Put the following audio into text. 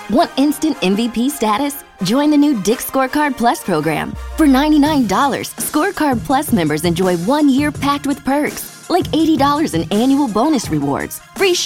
Want instant MVP status? Join the new Dick's Scorecard Plus program. For $99, Scorecard Plus members enjoy 1 year packed with perks, like $80 in annual bonus rewards, free